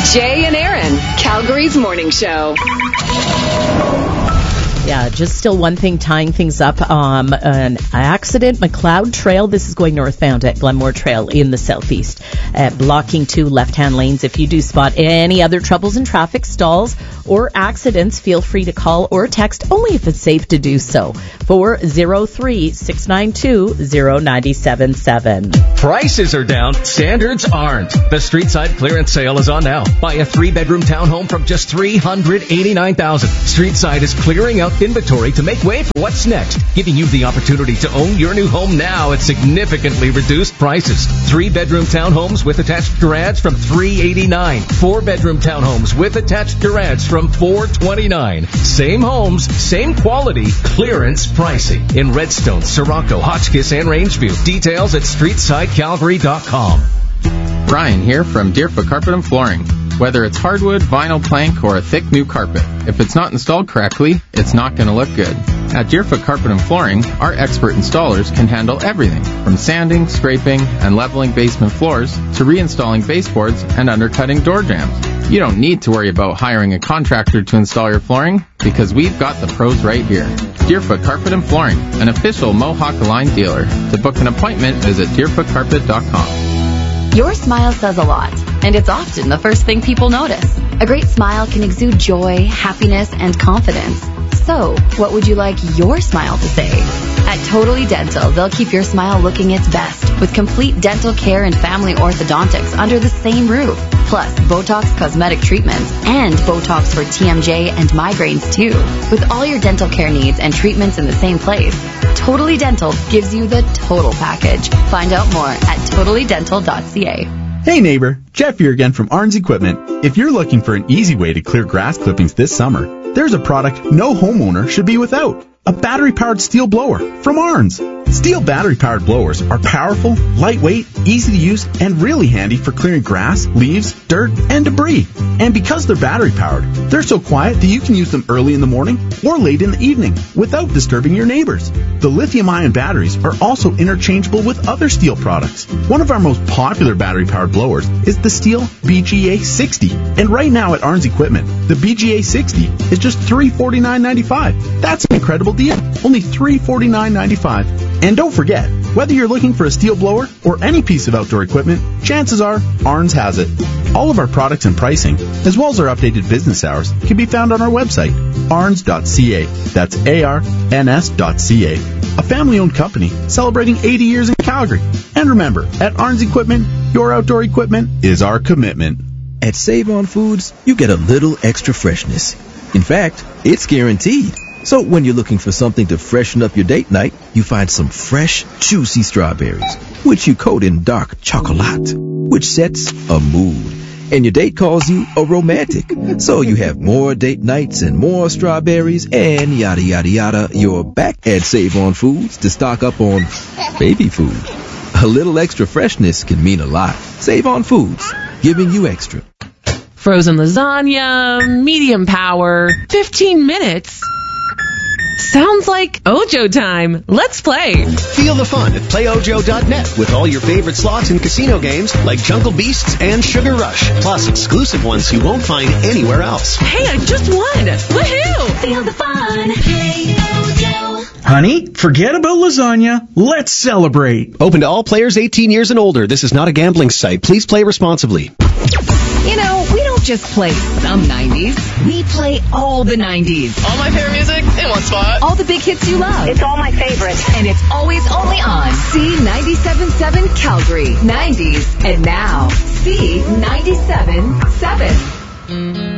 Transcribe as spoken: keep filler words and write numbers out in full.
Jay and Aaron, Calgary's morning show. Yeah, just still one thing tying things up. Um, an accident, McLeod Trail. This is going northbound at Glenmore Trail in the southeast, uh, blocking two left-hand lanes. If you do spot any other troubles in traffic, stalls, or accidents, feel free to call or text, only if it's safe to do so, four oh three, six nine two, oh nine seven seven. Prices are down, standards aren't. The Streetside clearance sale is on now. Buy a three-bedroom townhome from just three hundred eighty-nine thousand dollars. Streetside is clearing out inventory to make way for what's next, giving you the opportunity to own your new home now at significantly reduced prices. Three-bedroom townhomes with attached garage from three hundred eighty-nine dollars. Four-bedroom townhomes with attached garage from four hundred twenty-nine dollars. Same homes, same quality, clearance pricing in Redstone, Sirocco, Hotchkiss, and Rangeview. Details at streetside calgary dot com. Brian here from Deerfoot Carpet and Flooring. Whether it's hardwood, vinyl plank, or a thick new carpet, if it's not installed correctly, it's not going to look good. At Deerfoot Carpet and Flooring, our expert installers can handle everything from sanding, scraping, and leveling basement floors to reinstalling baseboards and undercutting door jambs. You don't need to worry about hiring a contractor to install your flooring because we've got the pros right here. Deerfoot Carpet and Flooring, an official Mohawk Aligned dealer. To book an appointment, visit deerfoot carpet dot com. Your smile says a lot, and it's often the first thing people notice. A great smile can exude joy, happiness, and confidence. So, what would you like your smile to say? At Totally Dental, they'll keep your smile looking its best with complete dental care and family orthodontics under the same roof. Plus, Botox cosmetic treatments and Botox for T M J and migraines too. With all your dental care needs and treatments in the same place, Totally Dental gives you the total package. Find out more at totally dental dot c a. Hey neighbor, Jeff here again from Arns Equipment. If you're looking for an easy way to clear grass clippings this summer, there's a product no homeowner should be without. A battery-powered steel blower from Arns. Steel battery-powered blowers are powerful, lightweight, easy to use, and really handy for clearing grass, leaves, dirt, and debris. And because they're battery-powered, they're so quiet that you can use them early in the morning or late in the evening without disturbing your neighbors. The lithium-ion batteries are also interchangeable with other steel products. One of our most popular battery-powered blowers is the Steel B G A sixty. And right now at Arns Equipment, the B G A sixty is just three hundred forty-nine dollars and ninety-five cents. That's an incredible deal. Only three hundred forty-nine dollars and ninety-five cents. And don't forget, whether you're looking for a steel blower or any piece of outdoor equipment, chances are Arns has it. All of our products and pricing, as well as our updated business hours, can be found on our website, arns dot c a. That's A R N S dot C A. A family-owned company celebrating eighty years in Calgary. And remember, at Arns Equipment, your outdoor equipment is our commitment. At Save On Foods, you get a little extra freshness. In fact, it's guaranteed. So when you're looking for something to freshen up your date night, you find some fresh, juicy strawberries, which you coat in dark chocolate, which sets a mood. And your date calls you a romantic. So you have more date nights and more strawberries and yada yada yada. You're back at Save On Foods to stock up on baby food. A little extra freshness can mean a lot. Save On Foods, giving you extra. Frozen lasagna, medium power, fifteen minutes. Sounds like Ojo time. Let's play. Feel the fun at play ojo dot net with all your favorite slots and casino games like Jungle Beasts and Sugar Rush, plus exclusive ones you won't find anywhere else. Hey, I just won. Woohoo! Feel the fun. Play Ojo. Honey, forget about lasagna. Let's celebrate. Open to all players eighteen years and older. This is not a gambling site. Please play responsibly. You know, we don't just play some nineties. We play all the nineties. All my favorite music in one spot. All the big hits you love. It's all my favorites. And it's always only on C ninety-seven point seven Calgary. nineties. And now, C ninety-seven point seven.